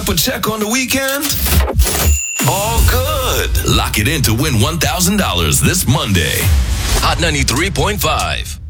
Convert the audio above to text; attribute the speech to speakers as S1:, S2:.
S1: up a check on the weekend? All good. Lock it in to win $1,000 this Monday. Hot 93.5.